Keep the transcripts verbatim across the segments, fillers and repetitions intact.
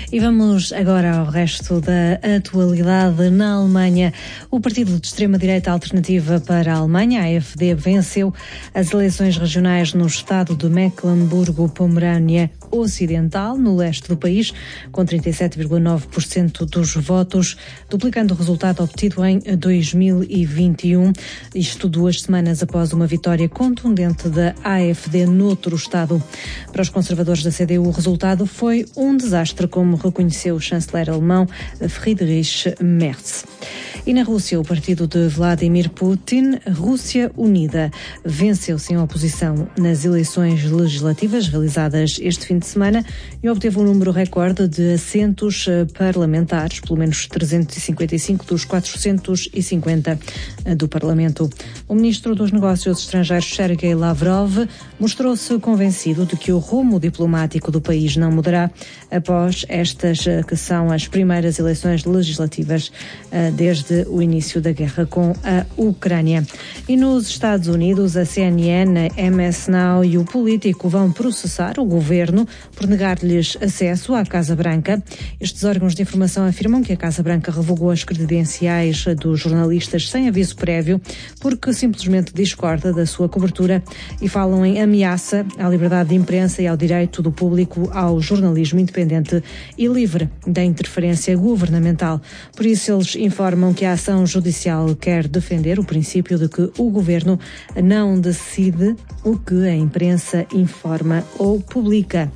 E vamos agora ao resto da atualidade. Na Alemanha, o partido de extrema-direita Alternativa para a Alemanha, a AfD, venceu as eleições regionais no estado de Mecklemburgo-Pomerânia Ocidental, no leste do país, com trinta e sete vírgula nove por cento dos votos, duplicando o resultado obtido em dois mil e vinte e um, isto duas semanas após uma vitória contundente da AfD noutro estado. Para os conservadores da C D U, o resultado foi um desastre, como reconheceu o chanceler alemão Friedrich Merz. E na Rússia, o partido de Vladimir Putin, Rússia Unida, venceu sem oposição nas eleições legislativas realizadas este fim de semana e obteve um número recorde de assentos parlamentares, pelo menos trezentos e cinquenta e cinco dos quatrocentos e cinquenta do Parlamento. O ministro dos Negócios Estrangeiros, Sergei Lavrov, mostrou-se convencido de que o rumo diplomático do país não mudará após estas, que são as primeiras eleições legislativas desde o início da guerra com a Ucrânia. E nos Estados Unidos, a C N N, a M S Now e o Político vão processar o governo por negar-lhes acesso à Casa Branca. Estes órgãos de informação afirmam que a Casa Branca revogou as credenciais dos jornalistas sem aviso prévio porque simplesmente discorda da sua cobertura e falam em ameaça à liberdade de imprensa e ao direito do público ao jornalismo independente e livre da interferência governamental. Por isso, eles informam que a ação judicial quer defender o princípio de que o governo não decide o que a imprensa informa ou publica.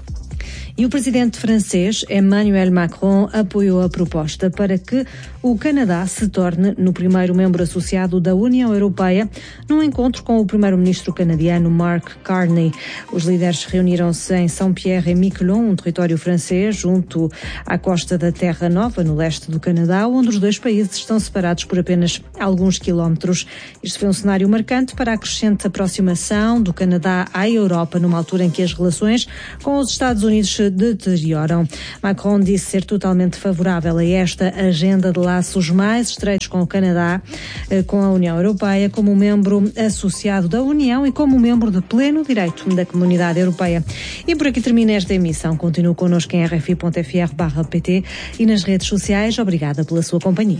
E o presidente francês, Emmanuel Macron, apoiou a proposta para que o Canadá se torne no primeiro membro associado da União Europeia, num encontro com o primeiro-ministro canadiano Mark Carney. Os líderes reuniram-se em Saint-Pierre-et-Miquelon, um território francês, junto à costa da Terra Nova, no leste do Canadá, onde os dois países estão separados por apenas alguns quilómetros. Este foi um cenário marcante para a crescente aproximação do Canadá à Europa, numa altura em que as relações com os Estados Unidos se deterioram. Macron disse ser totalmente favorável a esta agenda de laços mais estreitos com o Canadá, com a União Europeia, como membro associado da União e como membro de pleno direito da Comunidade Europeia. E por aqui termina esta emissão. Continue connosco em r f i ponto f r barra p t e nas redes sociais. Obrigada pela sua companhia.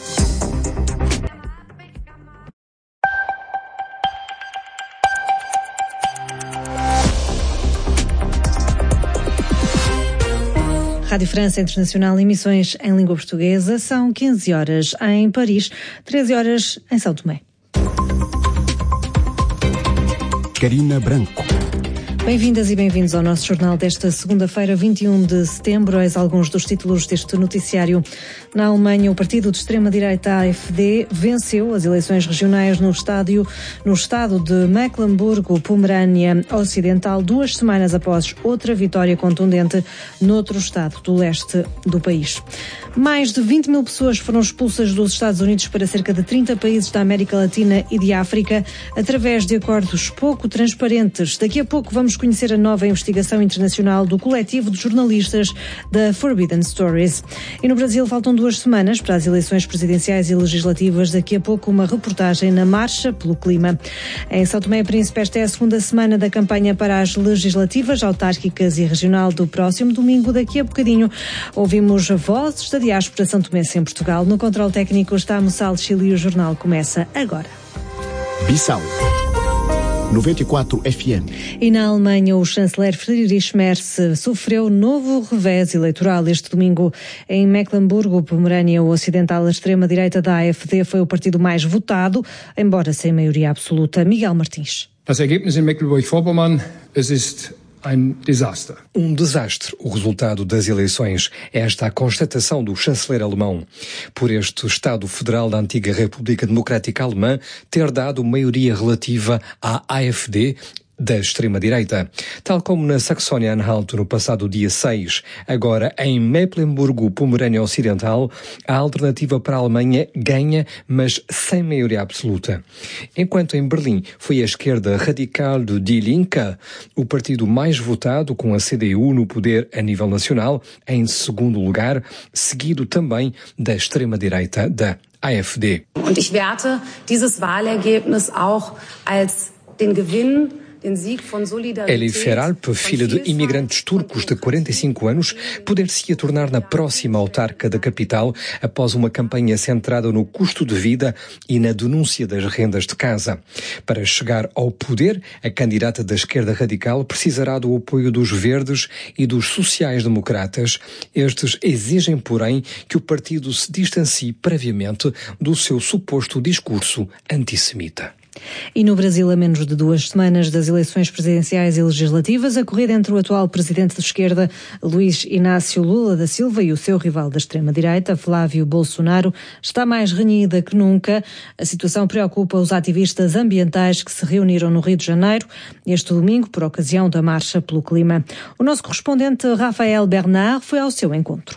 Rádio França Internacional, emissões em língua portuguesa, são quinze horas em Paris, treze horas em São Tomé. Carina Branco. Bem-vindas e bem-vindos ao nosso jornal desta segunda-feira, vinte e um de setembro. Eis alguns dos títulos deste noticiário. Na Alemanha, o partido de extrema-direita A F D venceu as eleições regionais no, estádio, no estado de Mecklemburgo-Pomerânia Ocidental, duas semanas após outra vitória contundente noutro estado do leste do país. Mais de vinte mil pessoas foram expulsas dos Estados Unidos para cerca de trinta países da América Latina e de África através de acordos pouco transparentes. Daqui a pouco vamos conhecer a nova investigação internacional do coletivo de jornalistas da Forbidden Stories. E no Brasil faltam duas semanas para as eleições presidenciais e legislativas. Daqui a pouco uma reportagem na Marcha pelo Clima. Em São Tomé e Príncipe, esta é a segunda semana da campanha para as legislativas, autárquicas e regional do próximo domingo. Daqui a bocadinho ouvimos vozes da diáspora São Tomense em Portugal. No controle técnico está Moçal Chile e o jornal começa agora. Bissau noventa e quatro F M. E na Alemanha, o chanceler Friedrich Merz sofreu novo revés eleitoral este domingo. Em Mecklemburgo-Pomerânia Ocidental, a extrema-direita da A F D foi o partido mais votado, embora sem maioria absoluta. Miguel Martins. Das Ergebnis in Mecklenburg-Vorpommern, es ist ein Desaster. Um desastre. O resultado das eleições é esta a constatação do chanceler alemão. Por este Estado Federal da antiga República Democrática Alemã ter dado maioria relativa à A F D, da extrema-direita. Tal como na Saxónia-Anhalt no passado dia seis, agora em Mecklemburgo-Pomerânia Ocidental, a alternativa para a Alemanha ganha, mas sem maioria absoluta. Enquanto em Berlim foi a esquerda radical do Die Linke, o partido mais votado, com a C D U no poder a nível nacional, em segundo lugar, seguido também da extrema-direita da A F D. Und ich werte dieses Wahlergebnis auch als den Gewinn Elif Eralp, filha de imigrantes turcos de quarenta e cinco anos, poder-se-ia tornar na próxima autarca da capital após uma campanha centrada no custo de vida e na denúncia das rendas de casa. Para chegar ao poder, a candidata da esquerda radical precisará do apoio dos verdes e dos sociais-democratas. Estes exigem, porém, que o partido se distancie previamente do seu suposto discurso antissemita. E no Brasil, a menos de duas semanas das eleições presidenciais e legislativas, a corrida entre o atual presidente de esquerda, Luiz Inácio Lula da Silva, e o seu rival da extrema-direita, Flávio Bolsonaro, está mais renhida que nunca. A situação preocupa os ativistas ambientais que se reuniram no Rio de Janeiro este domingo por ocasião da Marcha pelo Clima. O nosso correspondente Rafael Bernard foi ao seu encontro.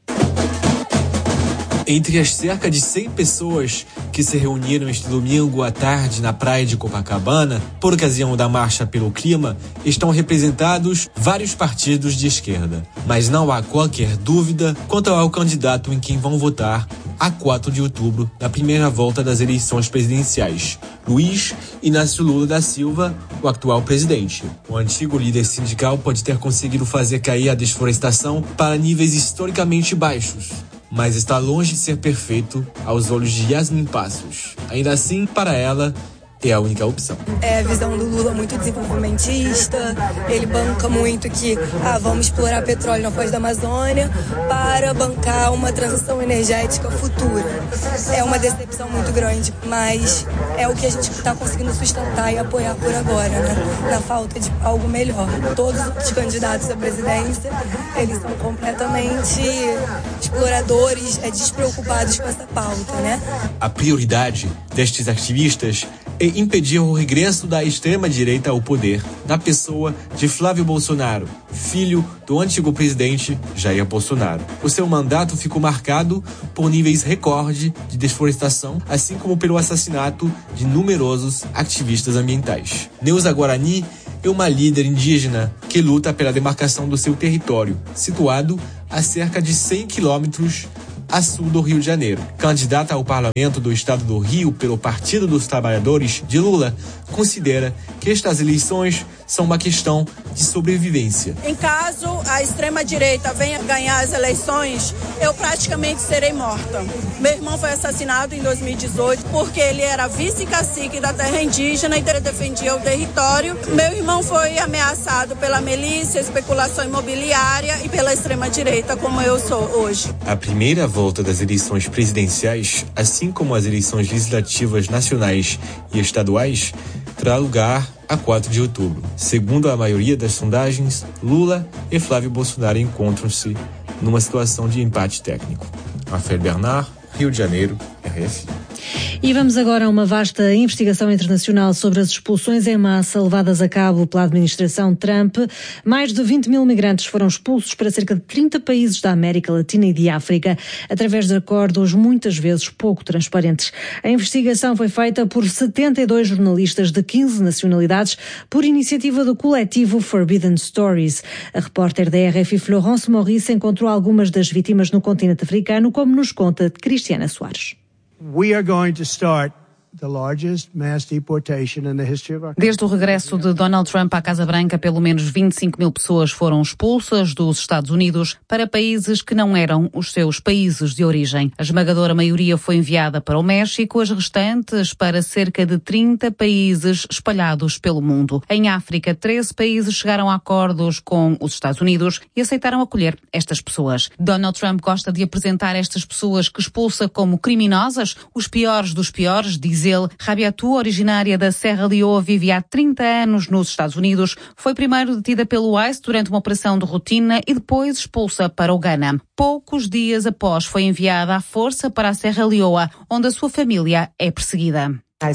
Entre as cerca de cem pessoas que se reuniram este domingo à tarde na praia de Copacabana, por ocasião da Marcha pelo Clima, estão representados vários partidos de esquerda. Mas não há qualquer dúvida quanto ao candidato em quem vão votar a quatro de outubro, na primeira volta das eleições presidenciais, Luiz Inácio Lula da Silva, o atual presidente. O antigo líder sindical pode ter conseguido fazer cair a desflorestação para níveis historicamente baixos, mas está longe de ser perfeito aos olhos de Yasmin Passos. Ainda assim, para ela, é a única opção. É a visão do Lula muito desenvolvimentista, ele banca muito que ah, vamos explorar petróleo na Foz da Amazônia para bancar uma transição energética futura. É uma decepção muito grande, mas é o que a gente está conseguindo sustentar e apoiar por agora, né? Na falta de algo melhor. Todos os candidatos à presidência, eles são completamente exploradores, é, despreocupados com essa pauta, né? A prioridade destes ativistas é impedir o regresso da extrema-direita ao poder, na pessoa de Flávio Bolsonaro, filho do antigo presidente Jair Bolsonaro. O seu mandato ficou marcado por níveis recorde de desflorestação, assim como pelo assassinato de numerosos ativistas ambientais. Neuza Guarani é uma líder indígena que luta pela demarcação do seu território, situado a cerca de cem quilômetros a sul do Rio de Janeiro. Candidata ao Parlamento do Estado do Rio pelo Partido dos Trabalhadores de Lula, considera que estas eleições são uma questão de sobrevivência. Em caso a extrema-direita venha ganhar as eleições, eu praticamente serei morta. Meu irmão foi assassinado em dois mil e dezoito porque ele era vice-cacique da terra indígena e defendia o território. Meu irmão foi ameaçado pela milícia, especulação imobiliária e pela extrema-direita, como eu sou hoje. A primeira volta das eleições presidenciais, assim como as eleições legislativas nacionais e estaduais, terá lugar a quatro de outubro. Segundo a maioria das sondagens, Lula e Flávio Bolsonaro encontram-se numa situação de empate técnico. Rafael Bernard, Rio de Janeiro, R F I. E vamos agora a uma vasta investigação internacional sobre as expulsões em massa levadas a cabo pela administração Trump. Mais de vinte mil migrantes foram expulsos para cerca de trinta países da América Latina e de África, através de acordos muitas vezes pouco transparentes. A investigação foi feita por setenta e dois jornalistas de quinze nacionalidades, por iniciativa do coletivo Forbidden Stories. A repórter da R F I, Florence Maurice, encontrou algumas das vítimas no continente africano, como nos conta Cristiana Soares. We are going to start the largest mass deportation in the history of our country. Desde o regresso de Donald Trump à Casa Branca, pelo menos vinte e cinco mil pessoas foram expulsas dos Estados Unidos para países que não eram os seus países de origem. A esmagadora maioria foi enviada para o México, as restantes para cerca de trinta países espalhados pelo mundo. Em África, treze países chegaram a acordos com os Estados Unidos e aceitaram acolher estas pessoas. Donald Trump gosta de apresentar estas pessoas que expulsa como criminosas, os piores dos piores, diz ele. Rabiatu, originária da Serra Leoa, vive há trinta anos nos Estados Unidos. Foi primeiro detida pelo I C E durante uma operação de rotina e depois expulsa para o Ghana. Poucos dias após, foi enviada à força para a Serra Leoa, onde a sua família é perseguida.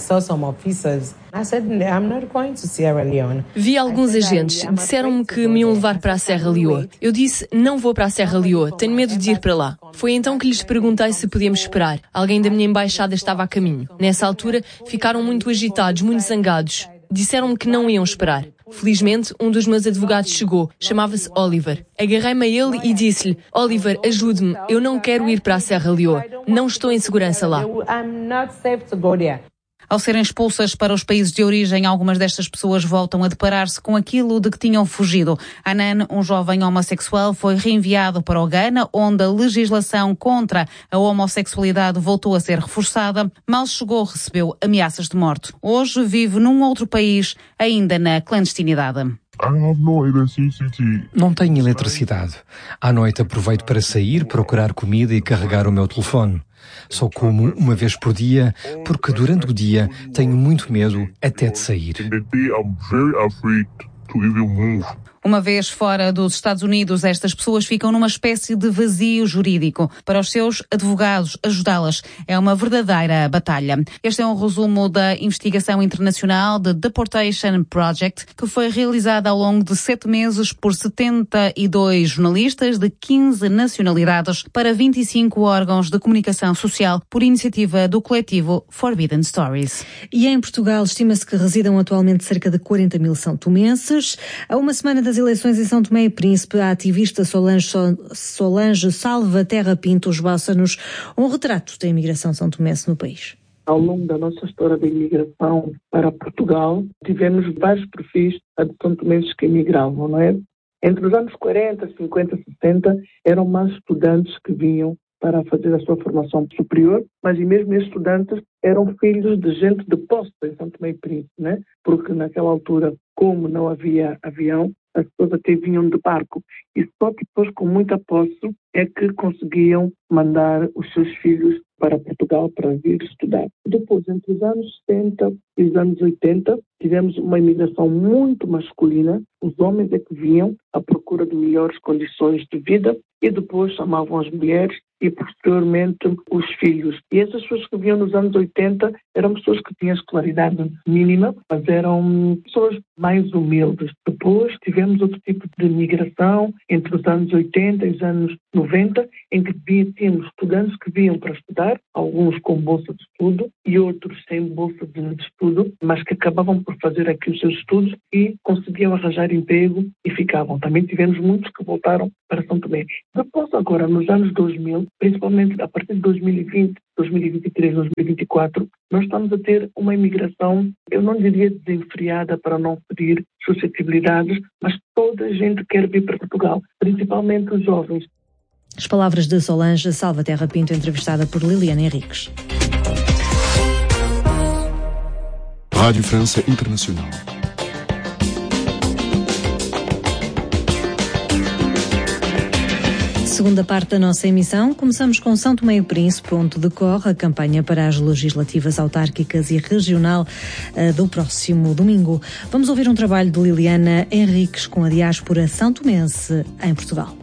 Vi alguns agentes, disseram-me que me iam levar para a Serra Leoa. Eu disse, não vou para a Serra Leoa, tenho medo de ir para lá. Foi então que lhes perguntei se podíamos esperar. Alguém da minha embaixada estava a caminho. Nessa altura, ficaram muito agitados, muito zangados. Disseram-me que não iam esperar. Felizmente, um dos meus advogados chegou. Chamava-se Oliver. Agarrei-me a ele e disse-lhe, Oliver, ajude-me, eu não quero ir para a Serra Leoa. Não estou em segurança lá. Ao serem expulsas para os países de origem, algumas destas pessoas voltam a deparar-se com aquilo de que tinham fugido. Anan, um jovem homossexual, foi reenviado para o Ghana, onde a legislação contra a homossexualidade voltou a ser reforçada. Mal chegou, recebeu ameaças de morte. Hoje vive num outro país, ainda na clandestinidade. Não tenho eletricidade. À noite aproveito para sair, procurar comida e carregar o meu telefone. Só como uma vez por dia, porque durante o dia tenho muito medo até de sair. Uma vez fora dos Estados Unidos, estas pessoas ficam numa espécie de vazio jurídico. Para os seus advogados, ajudá-las é uma verdadeira batalha. Este é um resumo da investigação internacional The Deportation Project, que foi realizada ao longo de sete meses por setenta e dois jornalistas de quinze nacionalidades para vinte e cinco órgãos de comunicação social, por iniciativa do coletivo Forbidden Stories. E em Portugal, estima-se que residam atualmente cerca de quarenta mil são-tomenses. A uma semana das eleições em São Tomé e Príncipe, a ativista Solange, Solange Salvaterra Pinto esboça-nos um retrato da imigração são-tomense no país. Ao longo da nossa história de imigração para Portugal, tivemos vários perfis de são-tomenses que imigravam, não é? Entre os anos quarenta, cinquenta, sessenta, eram mais estudantes que vinham para fazer a sua formação superior, mas e mesmo esses estudantes eram filhos de gente de posse em São Tomé e Príncipe, né? Porque naquela altura, como não havia avião, as pessoas até vinham de barco. E só depois, com muita posse, é que conseguiam mandar os seus filhos para Portugal para vir estudar. Depois, entre os anos setenta e os anos oitenta, tivemos uma imigração muito masculina. Os homens é que vinham à procura de melhores condições de vida e depois chamavam as mulheres e, posteriormente, os filhos. E essas pessoas que vinham nos anos oitenta eram pessoas que tinham escolaridade mínima, mas eram pessoas mais humildes. Depois tivemos outro tipo de migração entre os anos oitenta e os anos noventa, em que tínhamos estudantes que vinham para estudar, alguns com bolsa de estudo e outros sem bolsa de estudo, mas que acabavam por fazer aqui os seus estudos e conseguiam arranjar emprego e ficavam. Também tivemos muitos que voltaram para São Tomé. Depois, agora, nos anos dois mil, principalmente a partir de dois mil e vinte, dois mil e vinte e três, dois mil e vinte e quatro, nós estamos a ter uma imigração, eu não diria desenfreada para não ferir suscetibilidades, mas toda a gente quer vir para Portugal, principalmente os jovens. As palavras de Solange Salvaterra Pinto, entrevistada por Liliana Henriques. Rádio França Internacional. Segunda parte da nossa emissão, começamos com São Tomé e Príncipe, onde decorre a campanha para as legislativas autárquicas e regional uh, do próximo domingo. Vamos ouvir um trabalho de Liliana Henriques com a diáspora são-tomense em Portugal.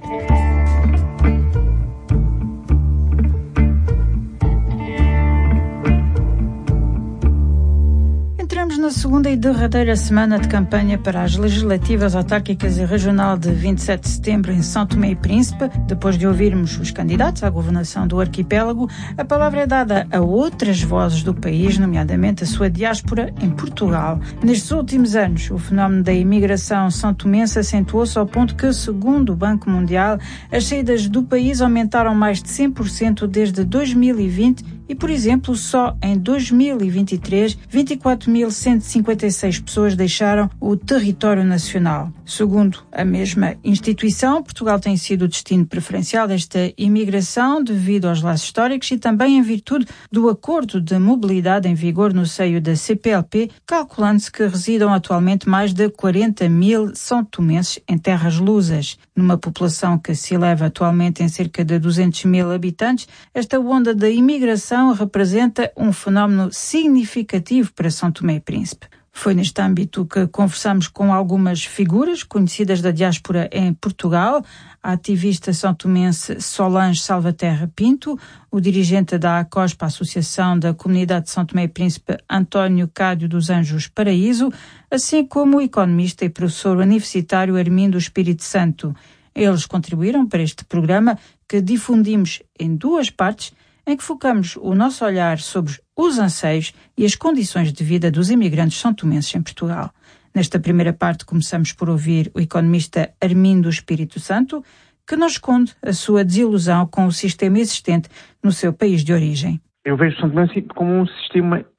Na segunda e derradeira semana de campanha para as legislativas autárquicas e regional de vinte e sete de setembro em São Tomé e Príncipe, depois de ouvirmos os candidatos à governação do arquipélago, a palavra é dada a outras vozes do país, nomeadamente a sua diáspora em Portugal. Nestes últimos anos, o fenómeno da imigração são-tomense acentuou-se ao ponto que, segundo o Banco Mundial, as saídas do país aumentaram mais de cem por cento desde dois mil e vinte e, por exemplo, só em dois mil e vinte e três, vinte e quatro mil cento e cinquenta e seis pessoas deixaram o território nacional. Segundo a mesma instituição, Portugal tem sido o destino preferencial desta imigração devido aos laços históricos e também em virtude do acordo de mobilidade em vigor no seio da C P L P, calculando-se que residam atualmente mais de quarenta mil são-tomenses em terras lusas. Numa população que se eleva atualmente em cerca de duzentos mil habitantes, esta onda da imigração representa um fenómeno significativo para São Tomé e Príncipe. Foi neste âmbito que conversamos com algumas figuras conhecidas da diáspora em Portugal, a ativista são-tomense Solange Salvaterra Pinto, o dirigente da ACOSP, a Associação da Comunidade de São Tomé e Príncipe, António Cádio dos Anjos Paraíso, assim como o economista e professor universitário Armindo Espírito Santo. Eles contribuíram para este programa que difundimos em duas partes, em que focamos o nosso olhar sobre os anseios e as condições de vida dos imigrantes são-tomenses em Portugal. Nesta primeira parte começamos por ouvir o economista Armindo Espírito Santo, que nos esconde a sua desilusão com o sistema existente no seu país de origem. Eu vejo São Tomé como um sistema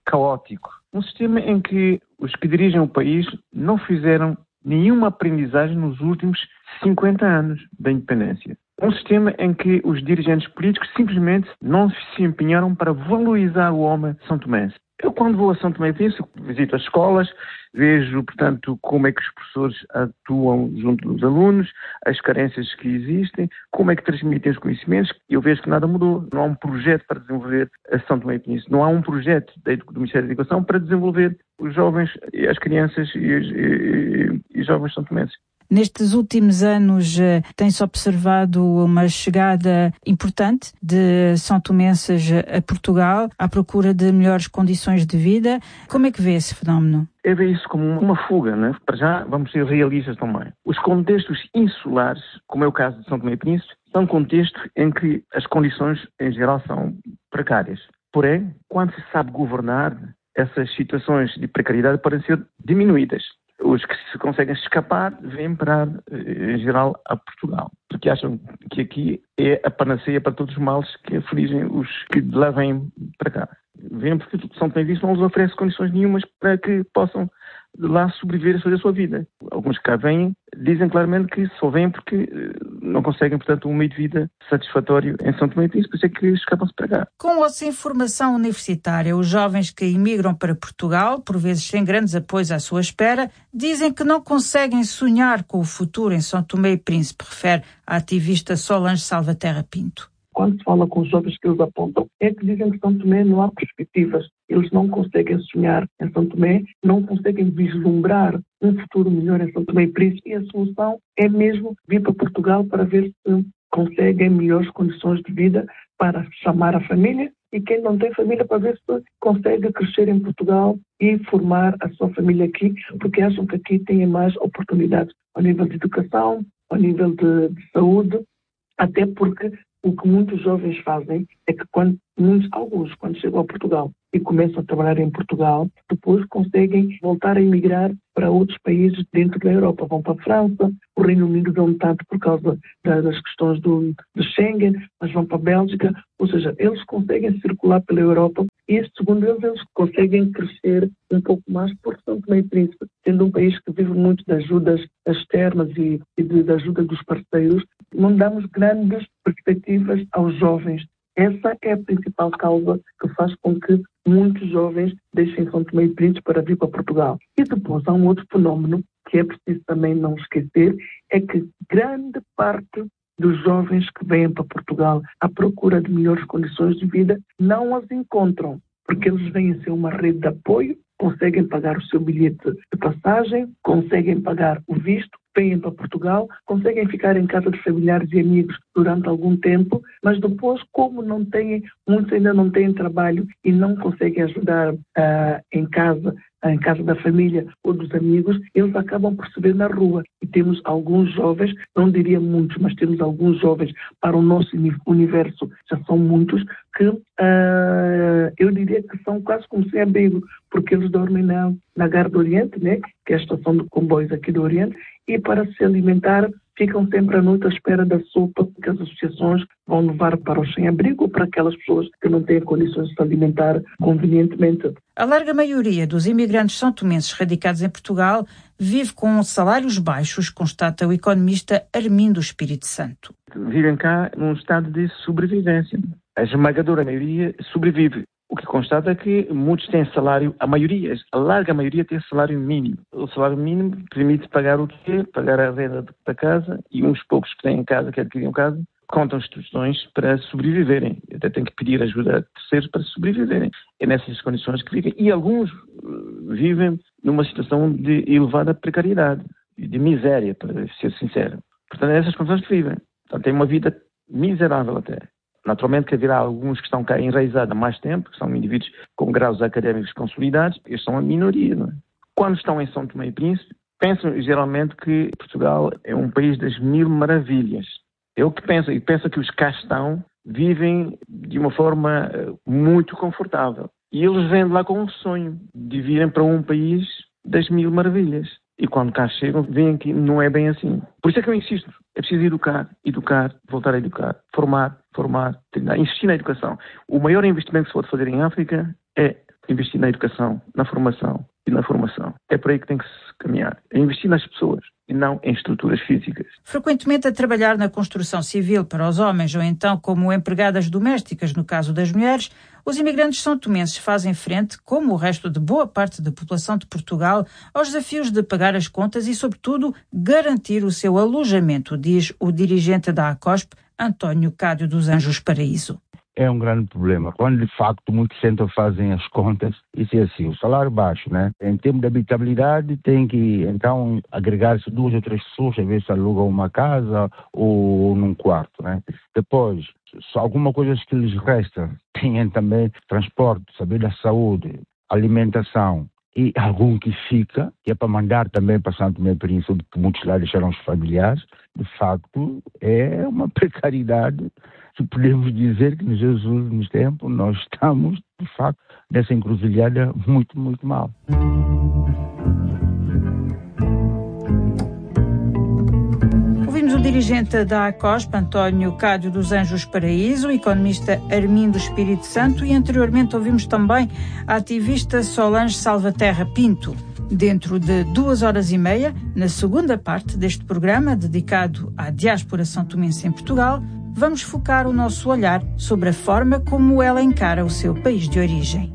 caótico. Um sistema em que os que dirigem o país não fizeram nenhuma aprendizagem nos últimos cinquenta anos da independência. Um sistema em que os dirigentes políticos simplesmente não se empenharam para valorizar o homem são-tomense. Eu, quando vou a São Tomé e Príncipe, visito as escolas, vejo, portanto, como é que os professores atuam junto dos alunos, as carências que existem, como é que transmitem os conhecimentos. Eu vejo que nada mudou. Não há um projeto para desenvolver a São Tomé e Príncipe. Não há um projeto do Ministério da Educação para desenvolver os jovens, as crianças e os, e, e, e jovens são-tomenses. Nestes últimos anos tem-se observado uma chegada importante de são-tomenses a Portugal à procura de melhores condições de vida. Como é que vê esse fenómeno? Eu vejo isso como uma fuga, né? Para já vamos ser realistas também. Os contextos insulares, como é o caso de São Tomé e Príncipe, são contextos em que as condições em geral são precárias. Porém, quando se sabe governar, essas situações de precariedade podem ser diminuídas. Os que se conseguem escapar vêm para, em geral, a Portugal, porque acham que aqui é a panaceia para todos os males que afligem os que de lá vêm para cá. Vêm porque São Tomé e Príncipe não lhes oferece condições nenhumas para que possam de lá sobreviver a fazer a sua vida. Alguns que cá vêm dizem claramente que só vêm porque não conseguem, portanto, um meio de vida satisfatório em São Tomé e Príncipe, por isso é que escapam-se para cá. Com ou sem formação universitária, os jovens que imigram para Portugal, por vezes sem grandes apoios à sua espera, dizem que não conseguem sonhar com o futuro em São Tomé e Príncipe, refere a ativista Solange Salvaterra Pinto. Quando se fala com os jovens que eles apontam, é que dizem que São Tomé não há perspectivas. Eles não conseguem sonhar em São Tomé, não conseguem vislumbrar um futuro melhor em São Tomé e Príncipe, e a solução é mesmo vir para Portugal para ver se conseguem melhores condições de vida para chamar a família, e quem não tem família para ver se consegue crescer em Portugal e formar a sua família aqui, porque acham que aqui têm mais oportunidades ao nível de educação, ao nível de, de saúde, até porque o que muitos jovens fazem é que quando, muitos, alguns, quando chegam a Portugal e começam a trabalhar em Portugal, depois conseguem voltar a emigrar para outros países dentro da Europa. Vão para a França, o Reino Unido não tanto por causa da, das questões do, do Schengen, mas vão para a Bélgica. Ou seja, eles conseguem circular pela Europa e, segundo eles, eles conseguem crescer um pouco mais, porque São Tomé e Príncipe, sendo um país que vive muito de ajudas externas e, e de, de ajuda dos parceiros, não damos grandes perspectivas aos jovens. Essa é a principal causa que faz com que muitos jovens deixem São Tomé e Príncipe para vir para Portugal. E depois há um outro fenómeno que é preciso também não esquecer, é que grande parte dos jovens que vêm para Portugal à procura de melhores condições de vida não as encontram, porque eles vêm ser uma rede de apoio, conseguem pagar o seu bilhete de passagem, conseguem pagar o visto, vêm para Portugal, conseguem ficar em casa de familiares e amigos durante algum tempo, mas depois, como não têm, muitos ainda não têm trabalho e não conseguem ajudar uh, em casa, em casa da família ou dos amigos, eles acabam por se ver na rua. E temos alguns jovens, não diria muitos, mas temos alguns jovens para o nosso universo, já são muitos, que uh, eu diria que são quase como sem abrigo, porque eles dormem na, na Gare do Oriente, né, que é a estação de comboios aqui do Oriente, e para se alimentar ficam sempre à noite à espera da sopa que as associações vão levar para o sem-abrigo ou para aquelas pessoas que não têm condições de se alimentar convenientemente. A larga maioria dos imigrantes são-tomenses radicados em Portugal vive com salários baixos, constata o economista Armindo Espírito Santo. Vivem cá num estado de sobrevivência. A esmagadora maioria sobrevive. O que constata é que muitos têm salário, a maioria, a larga maioria tem salário mínimo. O salário mínimo permite pagar o quê? Pagar a renda da casa, e uns poucos que têm casa, que adquiriram casa, contam instruções para sobreviverem. Até têm que pedir ajuda a terceiros para sobreviverem. É nessas condições que vivem. E alguns vivem numa situação de elevada precariedade, de miséria, para ser sincero. Portanto, é nessas condições que vivem. Portanto, têm uma vida miserável até. Naturalmente que haverá alguns que estão cá enraizados há mais tempo, que são indivíduos com graus académicos consolidados, eles são a minoria, não é? Quando estão em São Tomé e Príncipe, pensam geralmente que Portugal é um país das mil maravilhas. É o que pensam, e pensam que os cá estão vivem de uma forma muito confortável. E eles vêm de lá com um sonho de virem para um país das mil maravilhas. E quando cá chegam, veem que não é bem assim. Por isso é que eu insisto, é preciso educar, educar, voltar a educar, formar, formar, treinar, insistir na educação. O maior investimento que se pode fazer em África é investir na educação, na formação e na formação. É por aí que tem que se caminhar. É investir nas pessoas e não em estruturas físicas. Frequentemente a trabalhar na construção civil para os homens ou então como empregadas domésticas no caso das mulheres, os imigrantes são-tomenses fazem frente, como o resto de boa parte da população de Portugal, aos desafios de pagar as contas e, sobretudo, garantir o seu alojamento, diz o dirigente da ACOSP, António Cádio dos Anjos Paraíso. É um grande problema. Quando, de facto, muitos centros fazem as contas, isso é assim, o salário baixo, né? Em termos de habitabilidade, tem que, então, agregar-se duas ou três pessoas, a ver se alugam uma casa ou num quarto, né? Depois, se alguma coisa que lhes resta, têm também transporte, saber da saúde, alimentação e algum que fica, que é para mandar também para Santo Tomé e Príncipe, que muitos lá deixaram os familiares, de facto, é uma precariedade. Podemos dizer que nos últimos tempos nós estamos, de facto, nessa encruzilhada muito, muito mal. Ouvimos o dirigente da ACOSP, António Cádio dos Anjos Paraíso, o economista Armindo Espírito Santo e anteriormente ouvimos também a ativista Solange Salvaterra Pinto. Dentro de duas horas e meia, na segunda parte deste programa dedicado à diáspora são-tomense em Portugal, vamos focar o nosso olhar sobre a forma como ela encara o seu país de origem.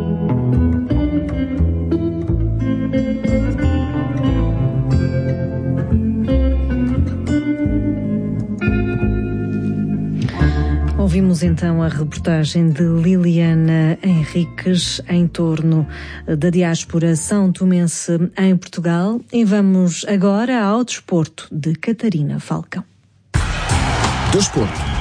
Ouvimos então a reportagem de Liliana Henriques em torno da diáspora são-tomense em Portugal e vamos agora ao desporto de Catarina Falcão. Desporto.